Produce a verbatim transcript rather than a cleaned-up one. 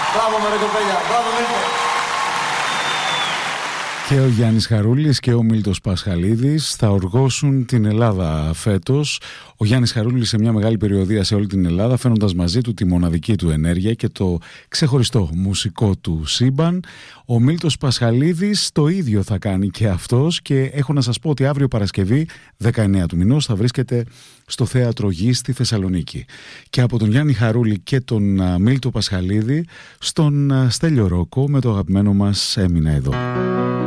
Μπράβο με ρε κοπέλια, μπράβο Μίλτο. Και ο Γιάννης Χαρούλης και ο Μίλτος Πασχαλίδης θα οργώσουν την Ελλάδα φέτος. Ο Γιάννης Χαρούλης σε μια μεγάλη περιοδεία σε όλη την Ελλάδα, φέρνοντας μαζί του τη μοναδική του ενέργεια και το ξεχωριστό μουσικό του σύμπαν. Ο Μίλτος Πασχαλίδης το ίδιο θα κάνει και αυτός, και έχω να σας πω ότι αύριο Παρασκευή δεκαεννέα του μηνός θα βρίσκεται στο Θέατρο Γη στη Θεσσαλονίκη. Και από τον Γιάννη Χαρούλη και τον Μίλτο Πασχαλίδη στον Στέλιο Ρόκο με το αγαπημένο μας «Έμεινα εδώ».